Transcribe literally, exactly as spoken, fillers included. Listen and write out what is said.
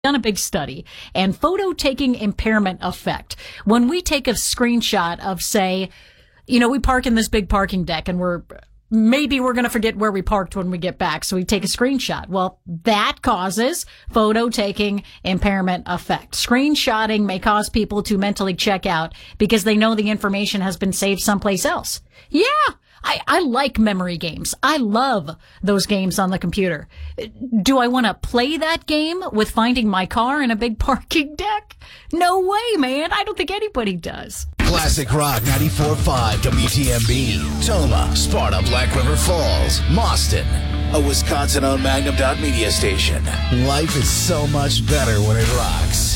done a big study, and photo taking impairment effect. When we take a screenshot of, say, you know, we park in this big parking deck and we're maybe we're going to forget where we parked when we get back, so we take a screenshot. Well, that causes photo taking impairment effect. Screenshotting may cause people to mentally check out because they know the information has been saved someplace else. Yeah. I, I like memory games. I love those games on the computer. Do I want to play that game with finding my car in a big parking deck? No way, man. I don't think anybody does. Classic Rock ninety-four point five W T M B. Toma, Sparta, Black River Falls, Mauston. A Wisconsin-owned Magnum dot media station. Life is so much better when it rocks.